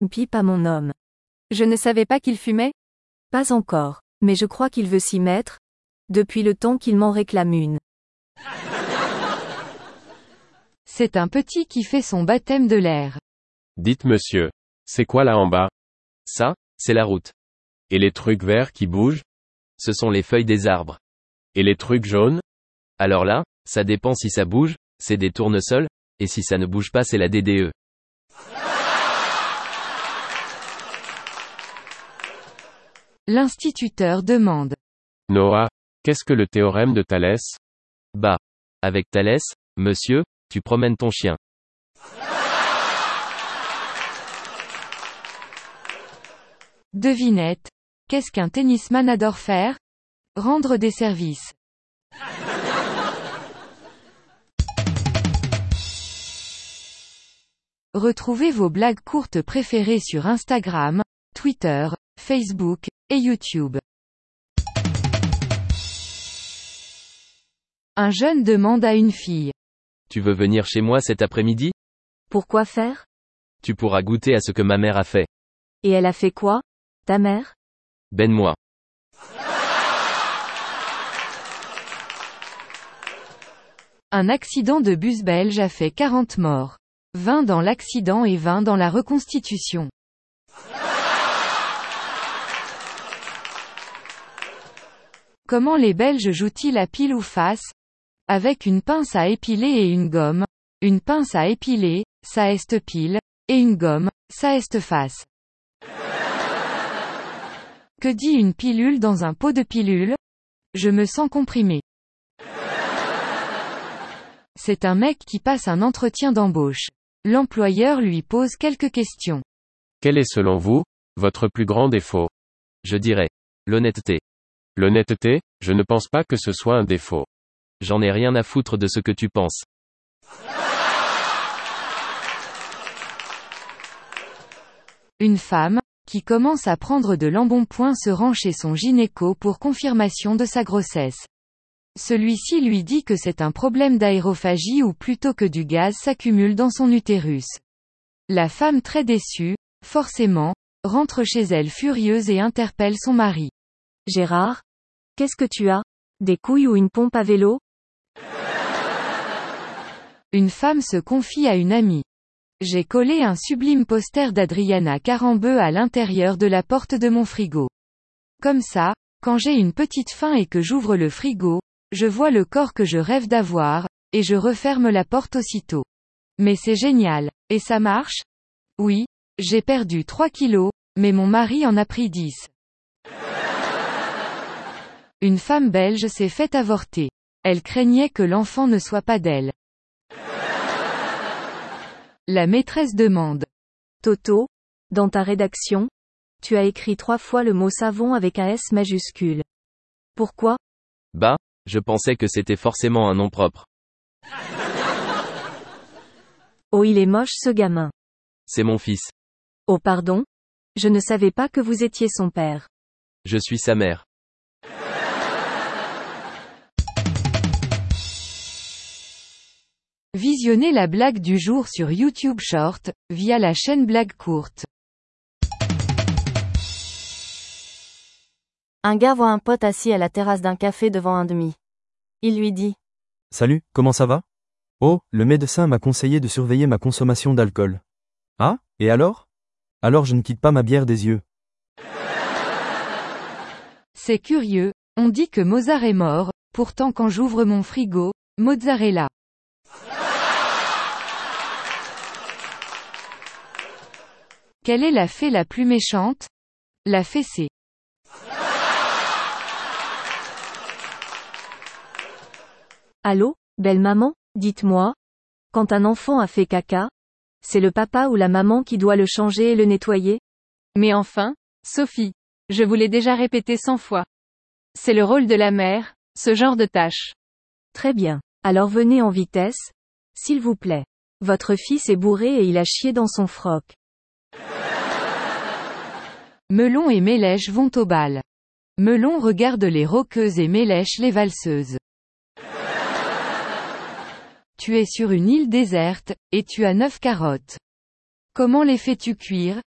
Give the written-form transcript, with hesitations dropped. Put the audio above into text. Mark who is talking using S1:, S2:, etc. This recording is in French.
S1: Pipe à mon homme.
S2: Je ne savais pas qu'il fumait?
S1: Pas encore, mais je crois qu'il veut s'y mettre, depuis le temps qu'il m'en réclame une.
S3: C'est un petit qui fait son baptême de l'air.
S4: Dites monsieur, c'est quoi là en bas?
S5: Ça, c'est la route.
S4: Et les trucs verts qui bougent?
S5: Ce sont les feuilles des arbres.
S4: Et les trucs jaunes?
S5: Alors là, ça dépend si ça bouge, c'est des tournesols, et si ça ne bouge pas c'est la DDE.
S3: L'instituteur demande.
S4: Noah, qu'est-ce que le théorème de Thalès?
S5: Bah. Avec Thalès, monsieur, tu promènes ton chien.
S3: Devinette. Qu'est-ce qu'un tennisman adore faire? Rendre des services. Retrouvez vos blagues courtes préférées sur Instagram, Twitter, Facebook, et YouTube. Un jeune demande à une fille.
S5: Tu veux venir chez moi cet après-midi?
S1: Pourquoi faire?
S5: Tu pourras goûter à ce que ma mère a fait.
S1: Et elle a fait quoi, ta mère?
S5: Ben-moi.
S3: Un accident de bus belge a fait 40 morts. 20 dans l'accident et 20 dans la reconstitution. Comment les Belges jouent-ils à pile ou face? Avec une pince à épiler et une gomme. Une pince à épiler, ça est pile, et une gomme, ça est face. Que dit une pilule dans un pot de pilule? Je me sens comprimé. C'est un mec qui passe un entretien d'embauche. L'employeur lui pose quelques questions.
S4: Quel est selon vous, votre plus grand défaut?
S5: Je dirais. L'honnêteté.
S4: L'honnêteté, je ne pense pas que ce soit un défaut.
S5: J'en ai rien à foutre de ce que tu penses.
S3: Une femme, qui commence à prendre de l'embonpoint se rend chez son gynéco pour confirmation de sa grossesse. Celui-ci lui dit que c'est un problème d'aérophagie ou plutôt que du gaz s'accumule dans son utérus. La femme très déçue, forcément, rentre chez elle furieuse et interpelle son mari.
S1: Gérard? Qu'est-ce que tu as? Des couilles ou une pompe à vélo?
S3: Une femme se confie à une amie. J'ai collé un sublime poster d'Adriana Carambeu à l'intérieur de la porte de mon frigo. Comme ça, quand j'ai une petite faim et que j'ouvre le frigo, je vois le corps que je rêve d'avoir, et je referme la porte aussitôt. Mais c'est génial. Et ça marche? Oui, j'ai perdu 3 kilos, mais mon mari en a pris 10. Une femme belge s'est fait avorter. Elle craignait que l'enfant ne soit pas d'elle. La maîtresse demande.
S1: Toto, dans ta rédaction, tu as écrit 3 fois le mot savon avec un S majuscule. Pourquoi?
S5: Bah, je pensais que c'était forcément un nom propre.
S1: Oh, il est moche ce gamin.
S5: C'est mon fils.
S1: Oh pardon? Je ne savais pas que vous étiez son père.
S5: Je suis sa mère.
S3: Visionnez la blague du jour sur YouTube Short, via la chaîne Blague Courte.
S1: Un gars voit un pote assis à la terrasse d'un café devant un demi. Il lui dit.
S6: Salut, comment ça va? Oh, le médecin m'a conseillé de surveiller ma consommation d'alcool. Ah, et alors? Alors je ne quitte pas ma bière des yeux.
S3: C'est curieux, on dit que Mozart est mort, pourtant quand j'ouvre mon frigo, mozzarella. Quelle est la fée la plus méchante? La fessée.
S1: Allô, belle maman, dites-moi. Quand un enfant a fait caca, c'est le papa ou la maman qui doit le changer et le nettoyer?
S2: Mais enfin, Sophie. Je vous l'ai déjà répété 100 fois. C'est le rôle de la mère, ce genre de tâche.
S1: Très bien. Alors venez en vitesse, s'il vous plaît. Votre fils est bourré et il a chié dans son froc.
S3: Melon et Mélèche vont au bal. Melon regarde les rockeuses et Mélèche les valseuses. Tu es sur une île déserte, et tu as 9 carottes. Comment les fais-tu cuire?